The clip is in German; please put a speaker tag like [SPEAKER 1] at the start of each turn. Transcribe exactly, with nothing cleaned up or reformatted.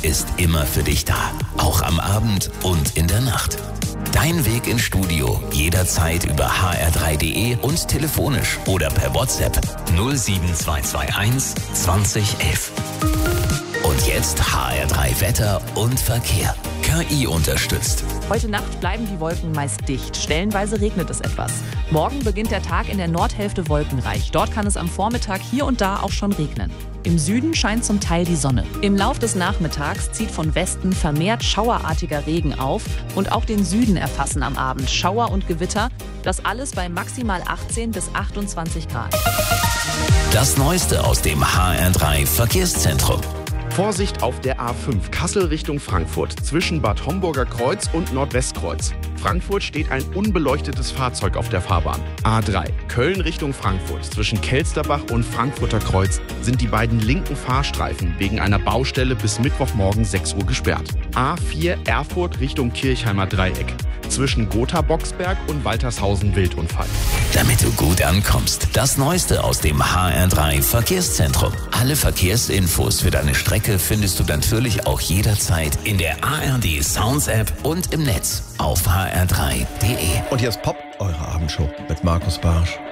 [SPEAKER 1] ist immer für dich da. Auch am Abend und in der Nacht. Dein Weg ins Studio jederzeit über h r drei punkt d e und telefonisch oder per WhatsApp null sieben zwei zwei eins zwanzig elf. Und jetzt H R drei Wetter und Verkehr. K I unterstützt.
[SPEAKER 2] Heute Nacht bleiben die Wolken meist dicht. Stellenweise regnet es etwas. Morgen beginnt der Tag in der Nordhälfte wolkenreich. Dort kann es am Vormittag hier und da auch schon regnen. Im Süden scheint zum Teil die Sonne. Im Lauf des Nachmittags zieht von Westen vermehrt schauerartiger Regen auf und auch den Süden erfassen am Abend Schauer und Gewitter. Das alles bei maximal achtzehn bis achtundzwanzig Grad.
[SPEAKER 1] Das Neueste aus dem H R drei Verkehrszentrum.
[SPEAKER 3] Vorsicht auf der A fünf, Kassel Richtung Frankfurt, zwischen Bad Homburger Kreuz und Nordwestkreuz. Frankfurt steht ein unbeleuchtetes Fahrzeug auf der Fahrbahn. A drei, Köln Richtung Frankfurt, zwischen Kelsterbach und Frankfurter Kreuz sind die beiden linken Fahrstreifen wegen einer Baustelle bis Mittwochmorgen sechs Uhr gesperrt. A vier, Erfurt Richtung Kirchheimer Dreieck, zwischen Gotha-Boxberg und Waltershausen Wildunfall.
[SPEAKER 1] Damit du gut ankommst, das Neueste aus dem H R drei Verkehrszentrum. Alle Verkehrsinfos für deine Strecke findest du natürlich auch jederzeit in der A R D Sounds App und im Netz auf h r drei punkt d e.
[SPEAKER 4] Und hier ist Pop, eure Abendshow mit Markus Barsch.